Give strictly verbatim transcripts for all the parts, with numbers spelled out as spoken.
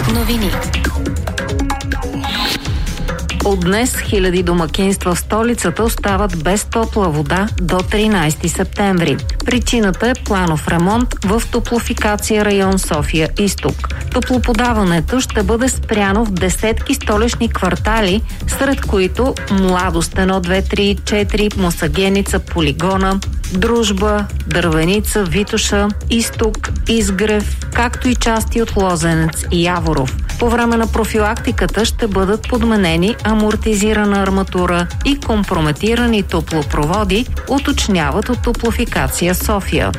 Новини. От днес хиляди домакинства в столицата остават без топла вода до тринайсети септември. Причината е планов ремонт в Топлофикация район София изток. Топлоподаването ще бъде спряно в десетки столични квартали, сред които Младост едно, две, три, четири, Мусагеница, Полигона, Дружба, Дървеница, Витоша, Изток, Изгрев, както и части от Лозенец и Яворов. По време на профилактиката ще бъдат подменени амортизирана арматура и компрометирани топлопроводи, уточняват от Топлофикация София.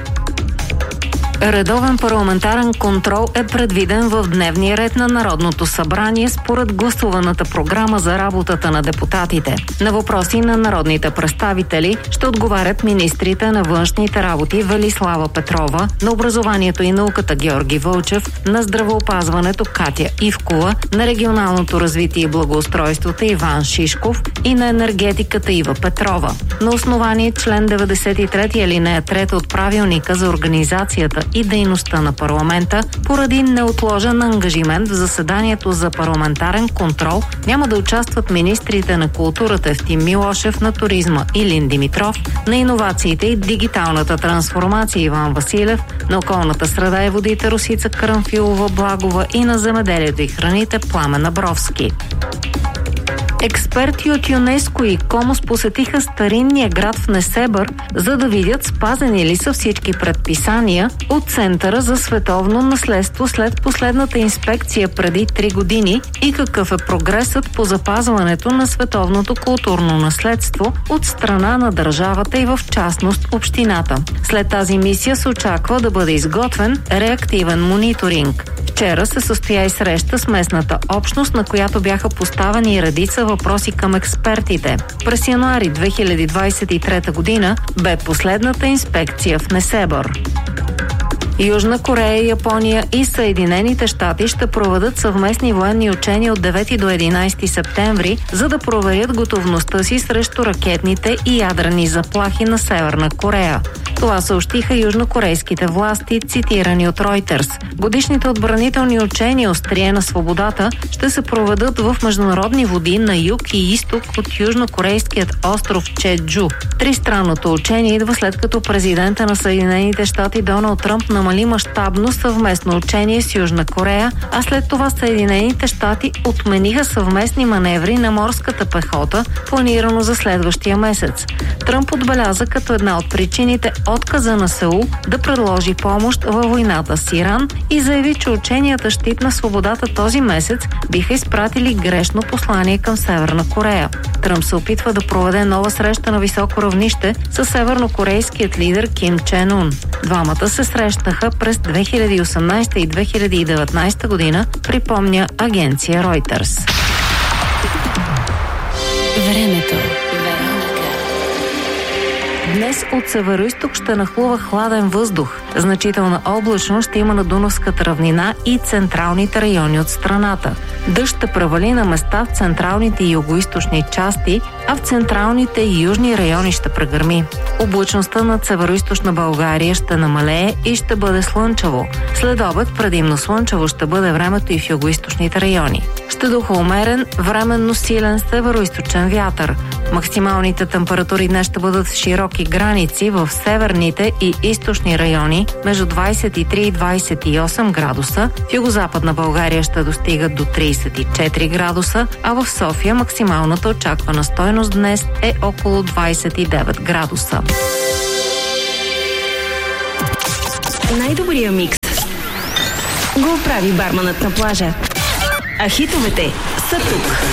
Редовен парламентарен контрол е предвиден в дневния ред на Народното събрание според гласуваната програма за работата на депутатите. На въпроси на народните представители ще отговарят министрите на външните работи Велислава Петрова, на образованието и науката Георги Вълчев, на здравеопазването Катя Ивкова, на регионалното развитие и благоустройството Иван Шишков и на енергетиката Ива Петрова. На основание член деветдесет и трети алинея трета от правилника за организацията и дейността на парламента, поради неотложен ангажимент в заседанието за парламентарен контрол няма да участват министрите на културата Евтим Милошев, на туризма Илин Димитров, на иновациите и дигиталната трансформация Иван Василев, на околната среда и водите Росица Карамфилова-Благова и на земеделието и храните Пламен Абровски. Експерти от ЮНЕСКО и КОМОС посетиха старинния град в Несебър, за да видят спазени ли са всички предписания от Центъра за световно наследство след последната инспекция преди три години и какъв е прогресът по запазването на световното културно наследство от страна на държавата и в частност общината. След тази мисия се очаква да бъде изготвен реактивен мониторинг. Вчера се състоя и среща с местната общност, на която бяха поставени редица въпроси към експертите. През януари две хиляди двадесет и трета година бе последната инспекция в Несебър. Южна Корея, Япония и Съединените щати ще проведат съвместни военни учения от девети до единайсети септември, за да проверят готовността си срещу ракетните и ядрени заплахи на Северна Корея. Това съобщиха южнокорейските власти, цитирани от Reuters. Годишните отбранителни учения Острие на свободата ще се проведат в международни води на юг и изток от южнокорейският остров Чеджу. Тристранното учение идва след като президента на Съединените щати Доналд Тръмп намали мащабно съвместно учение с Южна Корея, а след това Съединените щати отмениха съвместни маневри на морската пехота, планирано за следващия месец. Тръмп отбеляза като една от причините отказа на Сеул да предложи помощ във войната с Иран и заяви, че ученията Щит на свободата този месец биха изпратили грешно послание към Северна Корея. Тръмп се опитва да проведе нова среща на високо равнище с севернокорейският лидер Ким Чен Ун. Двамата се срещнаха през две хиляди и осемнайсета и две хиляди и деветнайсета година, припомня агенция Reuters. Времето. Днес от североизток ще нахлува хладен въздух. Значителна облачност ще има на Дунавската равнина и централните райони от страната. Дъжд ще превали на места в централните и югоизточни части, а в централните и южни райони ще прегърми. Облачността над североизточна България ще намалее и ще бъде слънчево. След обед предимно слънчево ще бъде времето и в югоизточните райони. Ще духа умерен, временно силен североизточен вятър. Максималните температури днес ще бъдат в широки граници в северните и източни райони между двадесет и три и двадесет и осем градуса, в югозападна България ще достигат до тридесет и четири градуса, а в София максималната очаквана стойност днес е около двадесет и девет градуса. Най-добрия микс го прави барманът на плажа. А хитовете са тук.